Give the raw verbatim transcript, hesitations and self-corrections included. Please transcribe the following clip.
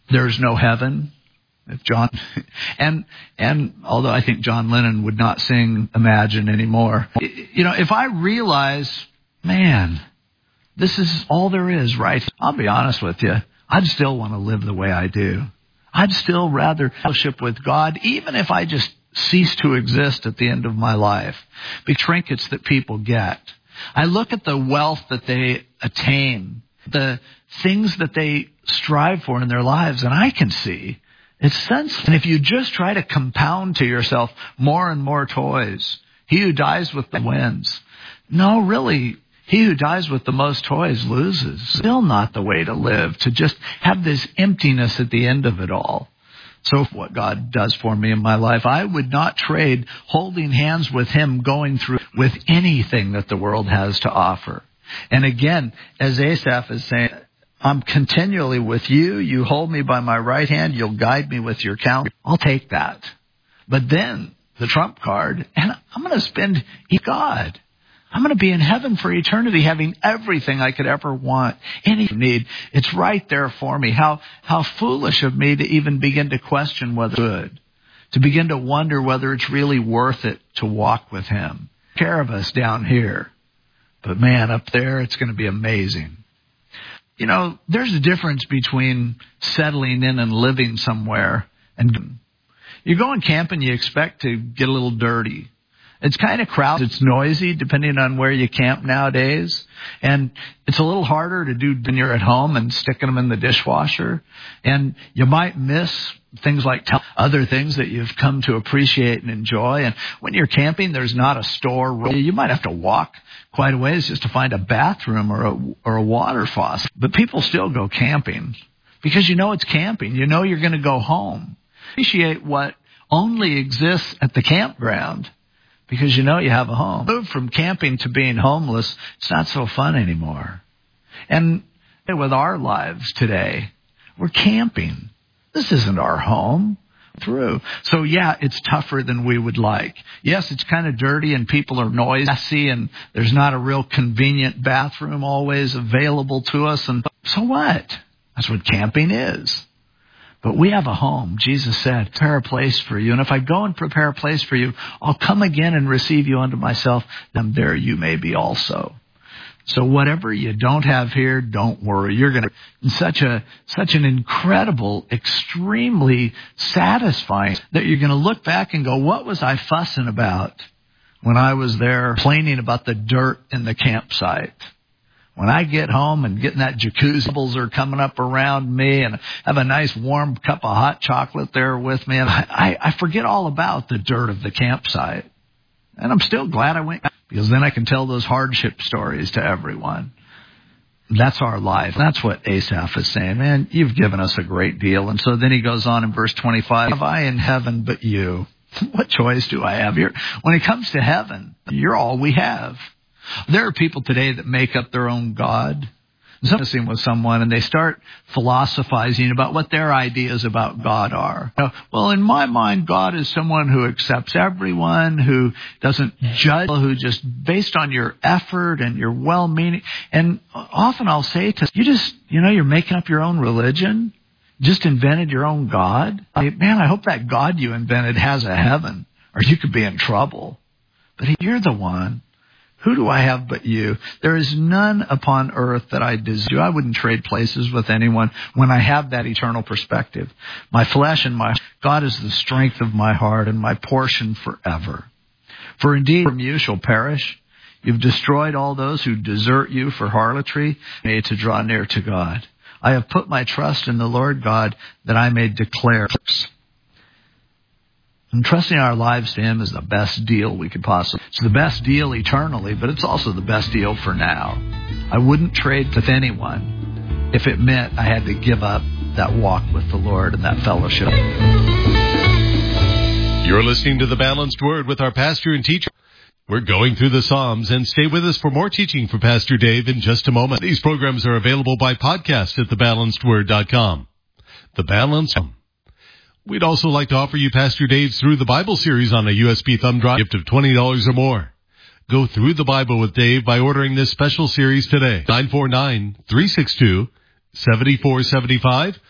there's no heaven. If John, and, and although I think John Lennon would not sing Imagine anymore, you know, if I realize, man, this is all there is, right? I'll be honest with you. I'd still want to live the way I do. I'd still rather fellowship with God, even if I just cease to exist at the end of my life. The trinkets that people get. I look at the wealth that they attain, the things that they strive for in their lives, and I can see it's senseless. And if you just try to compound to yourself more and more toys, he who dies with them wins. No, really, he who dies with the most toys loses. Still not the way to live, to just have this emptiness at the end of it all. So what God does for me in my life, I would not trade holding hands with him, going through with anything that the world has to offer. And again, as Asaph is saying, I'm continually with you. You hold me by my right hand. You'll guide me with your counsel. I'll take that. But then the trump card, and I'm going to spend God. I'm going to be in heaven for eternity, having everything I could ever want, any need. It's right there for me. How how foolish of me to even begin to question whether it's good, to begin to wonder whether it's really worth it to walk with him. Take care of us down here, but man, up there, it's going to be amazing. You know, there's a difference between settling in and living somewhere. And you're going camping, you expect to get a little dirty. It's kind of crowded. It's noisy, depending on where you camp nowadays. And it's a little harder to do when you're at home and sticking them in the dishwasher. And you might miss things like other things that you've come to appreciate and enjoy. And when you're camping, there's not a store. You might have to walk quite a ways just to find a bathroom or a, or a water faucet. But people still go camping because you know it's camping. You know you're going to go home. Appreciate what only exists at the campground because you know you have a home. Move from camping to being homeless, it's not so fun anymore. And with our lives today, we're camping. This isn't our home. Through. So yeah, it's tougher than we would like. Yes, it's kind of dirty and people are noisy and there's not a real convenient bathroom always available to us. And so what? That's what camping is. But we have a home. Jesus said, prepare a place for you. And if I go and prepare a place for you, I'll come again and receive you unto myself. Then there you may be also. So whatever you don't have here, don't worry. You're going to such a such an incredible, extremely satisfying that you're going to look back and go, what was I fussing about when I was there complaining about the dirt in the campsite? When I get home and getting that jacuzzi, bubbles are coming up around me and have a nice warm cup of hot chocolate there with me, and I, I forget all about the dirt of the campsite. And I'm still glad I went, because then I can tell those hardship stories to everyone. That's our life. That's what Asaph is saying. Man, you've given us a great deal. And so then he goes on in verse twenty-five, have I in heaven but you? What choice do I have here? When it comes to heaven, you're all we have. There are people today that make up their own God. I'm listening with someone and they start philosophizing about what their ideas about God are. You know, well, in my mind, God is someone who accepts everyone, who doesn't judge, who just based on your effort and your well-meaning. And often I'll say to you, just, you know, you're making up your own religion, just invented your own God. Like, man, I hope that God you invented has a heaven, or you could be in trouble. But you're the one. Who do I have but you? There is none upon earth that I desire. I wouldn't trade places with anyone when I have that eternal perspective. My flesh and my God is the strength of my heart and my portion forever. For indeed from you shall perish. You've destroyed all those who desert you for harlotry, made to draw near to God. I have put my trust in the Lord God that I may declare. And trusting our lives to him is the best deal we could possibly. It's the best deal eternally, but it's also the best deal for now. I wouldn't trade with anyone if it meant I had to give up that walk with the Lord and that fellowship. You're listening to The Balanced Word with our pastor and teacher. We're going through the Psalms, and stay with us for more teaching from Pastor Dave in just a moment. These programs are available by podcast at the balanced word dot com. The Balanced We'd also like to offer you Pastor Dave's Through the Bible series on a U S B thumb drive, gift of twenty dollars or more. Go through the Bible with Dave by ordering this special series today. nine four nine, three six two, seven four seven five